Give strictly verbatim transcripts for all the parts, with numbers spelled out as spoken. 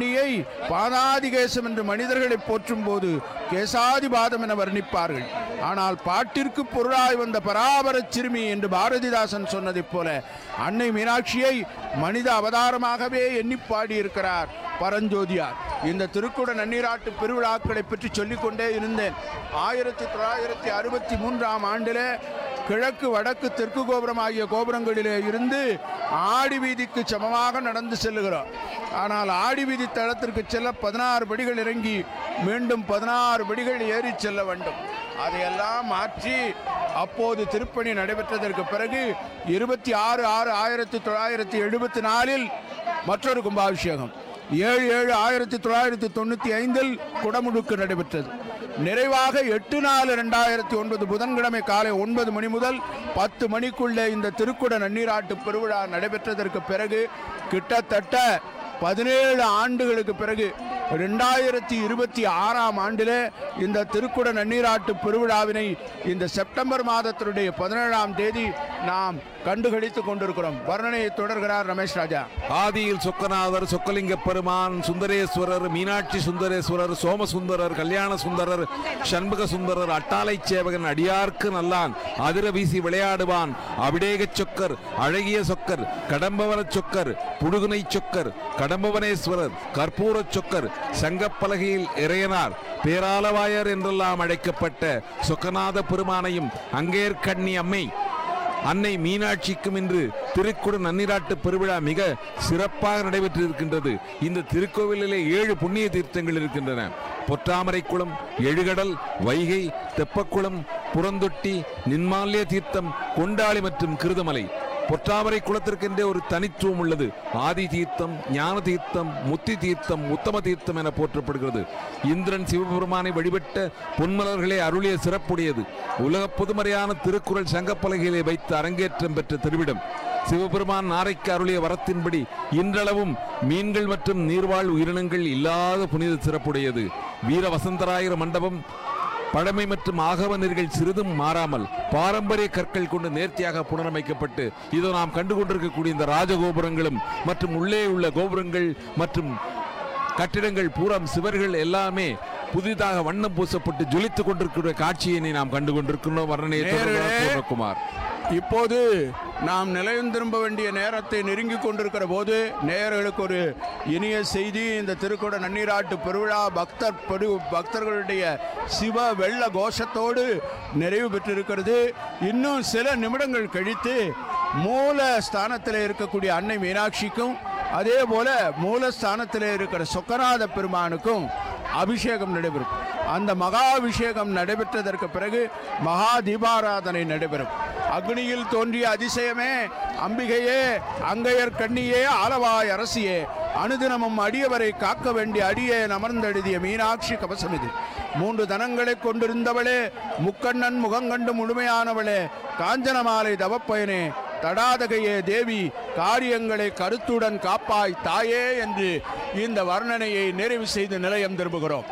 கண்ணியை பாதாதிகேசம் என்று மனிதர்களை போற்றும் போது கேசாதிபாதம் என வர்ணிப்பார்கள். ஆனால் பாட்டிற்கு பொருளாய் வந்த பராபரச் சிறுமி என்று பாரதிதாசன் சொன்னதைப் போல அன்னை மீனாட்சியை மனித அவதாரமாகவே எண்ணி பாடியிருக்கிறார் பரஞ்சோதியார். இந்த திருக்குட நன்னீராட்டு பெருவிழாக்களை பற்றி சொல்லிக்கொண்டே இருந்தேன். ஆயிரத்தி தொள்ளாயிரத்தி அறுபத்தி மூன்றாம் ஆண்டிலே கிழக்கு வடக்கு தெற்கு கோபுரம் ஆகிய கோபுரங்களிலே இருந்து ஆடி வீதிக்கு சமமாக நடந்து செல்லுகிறோம். ஆனால் ஆடி வீதி தளத்திற்கு செல்ல பதினாறு படிகள் இறங்கி மீண்டும் பதினாறு படிகள் ஏறி செல்ல வேண்டும். அதையெல்லாம் மாற்றி அப்போது திருப்பணி நடைபெற்றதற்கு பிறகு இருபத்தி ஆறு ஆறு ஆயிரத்தி தொள்ளாயிரத்தி எழுபத்தி நாலில் மற்றொரு கும்பாபிஷேகம், ஏழு ஏழு ஆயிரத்தி தொள்ளாயிரத்தி தொண்ணூற்றி ஐந்தில் குடமுழுக்கு நடைபெற்றது. நிறைவாக எட்டு நாலு ரெண்டாயிரத்தி ஒன்பது புதன்கிழமை காலை ஒன்பது மணி முதல் பத்து மணிக்குள்ளே இந்த திருக்குட நன்னீராட்டு பெருவிழா நடைபெற்றதற்கு பிறகு கிட்டத்தட்ட பதினேழு ஆண்டுகளுக்கு பிறகு ரெண்டாயிரத்தி இருபத்தி ஆறாம் ஆண்டிலே இந்த திருக்குட நன்னீராட்டு பெருவிழாவினை இந்த செப்டம்பர் மாதத்தினுடைய பதினேழாம் தேதி நாம் கண்டுகளித்துக் கொண்டிருக்கிறோம். வர்ணனையை தொடர்கிறார் ரமேஷ் ராஜா. ஆதியில் சொக்கநாதர், சொக்கலிங்க பெருமான், சுந்தரேஸ்வரர், மீனாட்சி சுந்தரேஸ்வரர், சோமசுந்தரர், கல்யாண சுந்தரர், சண்முக சுந்தரர், அட்டாளை சேவகன், அடியார்க்கு நல்லான், அதிர வீசி விளையாடுவான், அபிடேக சொக்கர், அழகிய சொக்கர், கடம்பவன சொக்கர், புடுகுனை சொக்கர், கடம்பவனேஸ்வரர், கற்பூர சொக்கர், சங்கப்பலகையில் இறையனார், பேராலவாயர் என்றெல்லாம் அழைக்கப்பட்ட சொக்கநாத பெருமானையும் அங்கேற்கண்ணி அம்மை அன்னை மீனாட்சிக்கும் இன்று திருக்குட நன்னீராட்டு பெருவிழா மிக சிறப்பாக நடைபெற்றிருக்கின்றது. இந்த திருக்கோவிலிலே ஏழு புண்ணிய தீர்த்தங்கள் இருக்கின்றன. பொற்றாமரை குளம், எழுகடல், வைகை, தெப்பக்குளம், புறந்தொட்டி, நின்மால்ய தீர்த்தம், கொண்டாளி மற்றும் கிருதமலை. பொற்றாமரை குளத்திற்கென்றே ஒரு தனித்துவம் உள்ளது. ஆதி தீர்த்தம், ஞான தீர்த்தம், முத்தி தீர்த்தம், உத்தம தீர்த்தம் என போற்றப்படுகிறது. இந்திரன் சிவபெருமானை வழிபட்ட பொன்மலர்களே அருளிய சிறப்புடையது. உலக பொதுமறையான திருக்குறள் சங்கப்பலகையிலே வைத்து அரங்கேற்றம் பெற்ற திருவிடம். சிவபெருமான் நாரைக்கு அருளிய வரத்தின்படி இன்றளவும் மீன்கள் மற்றும் நீர்வாழ் உயிரினங்கள் இல்லாத புனித சிறப்புடையது. வீர வசந்தராயர் மண்டபம் பழமை மற்றும் ஆகவ நெறிகள் சிறிதும் மாறாமல் பாரம்பரிய கற்கள் கொண்டு நேர்த்தியாக புனரமைக்கப்பட்டு இதோ நாம் கண்டு கொண்டிருக்கக்கூடிய இந்த ராஜகோபுரங்களும் மற்றும் உள்ளே உள்ள கோபுரங்கள் மற்றும் கட்டிடங்கள் பூரம் சிவர்கள் எல்லாமே புதிதாக வண்ணம் பூசப்பட்டு ஜொலித்துக் கொண்டிருக்கிற காட்சியினை நாம் கண்டு கொண்டிருக்கிறோம். வர்ணனையை குமார். இப்போது நாம் நிலையம் திரும்ப வேண்டிய நேரத்தை நெருங்கி கொண்டிருக்கிற போது நேயர்களுக்கு ஒரு இனிய செய்தி. இந்த திருக்குட நன்னீராட்டு பெருவிழா பக்தர் படு பக்தர்களுடைய சிவ வெள்ள கோஷத்தோடு நிறைவு பெற்றிருக்கிறது. இன்னும் சில நிமிடங்கள் கழித்து மூல ஸ்தானத்தில் இருக்கக்கூடிய அன்னை மீனாட்சிக்கும் அதே போல மூலஸ்தானத்தில் இருக்கிற சொக்கநாத பெருமானுக்கும் அபிஷேகம் நடைபெறும். அந்த மகா அபிஷேகம் நடைபெற்றதற்கு பிறகு மகா தீபாராதனை நடைபெறும். அக்னியில் தோன்றிய அதிசயமே, அம்பிகையே, அங்கையர் கண்ணியே, ஆலவாய் அரசியே, அனுதினமும் அடியவரை காக்க வேண்டிய அடியே அமர்ந்தெழுதிய மீனாட்சி கவசம் இது. மூன்று தனங்களை கொண்டிருந்தவளே, முக்கண்ணன் முகங்கண்டு முழுமையானவளே, காஞ்சனமாலை தவப்பயனே, தடாதகையே தேவி, காரியங்களை கருத்துடன் காப்பாய் தாயே என்று இந்த வர்ணனையை நிறைவு செய்து நிலையம் திரும்புகிறோம்.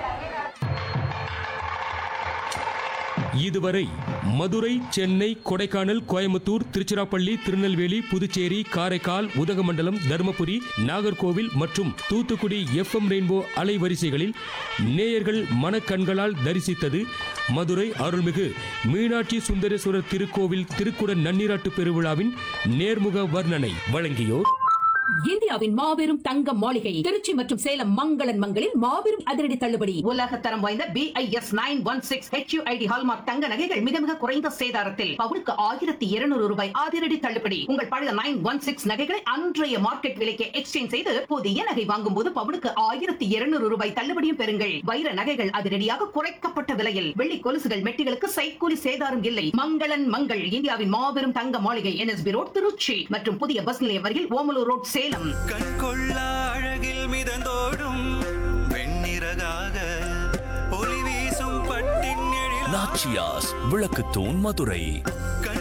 இதுவரை மதுரை, சென்னை, கொடைக்கானல், கோயம்புத்தூர், திருச்சிராப்பள்ளி, திருநெல்வேலி, புதுச்சேரி, காரைக்கால், உதகமண்டலம், தருமபுரி, நாகர்கோவில் மற்றும் தூத்துக்குடி எஃப் எம் ரெயின்போ அலைவரிசைகளில் நேயர்கள் மனக்கண்களால் தரிசித்தது மதுரை அருள்மிகு மீனாட்சி சுந்தரேஸ்வரர் திருக்கோவில் திருக்குட நன்னீராட்டு பெருவிழாவின் நேர்முக வர்ணனை. வழங்கியோர் இந்தியாவின் மாபெரும் தங்க மாளிகை திருச்சி மற்றும் சேலம் மங்களன் மங்களில் மாபெரும் அதிரடி தள்ளுபடி. உலக தரம் வாய்ந்த B I S nine one six H you I D hallmark தங்க நகைகள் மிக மிக குறைந்த சேதாரத்தில் பவுனுக்கு ஆயிரத்தி இருநூறு ரூபாய் அதிரடி தள்ளுபடி. உங்கள் பழைய நைன் ஒன் சிக்ஸ் நகைகளை அன்றைய மார்க்கெட் விலைக்கு எக்ஸ்சேஞ்ச் செய்து புதிய நகை வாங்கும் போது பவுனுக்கு ஆயிரத்தி இருநூறு ரூபாய் தள்ளுபடியும் பெறுங்கள். வைர நகைகள் அதிரடியாக குறைக்கப்பட்ட விலையில். வெள்ளி கொலுசுகள் மெட்டிகளுக்கு சைக்கூலி சேதாரம் இல்லை. மங்களன் மங்கள் இந்தியாவின் மாபெரும் தங்க மாளிகை N S B road Trichy மற்றும் புதிய பஸ் நிலையம் அருகில் ஓமலூர் ரோட் சேலம். கண்கொள்ளா அழகில் மிதந்தோடும் வெண்ணிறகாக ஒளி வீசும் பட்டின் எழில் நாச்சியாஸ் விளக்குத்தூண் மதுரை.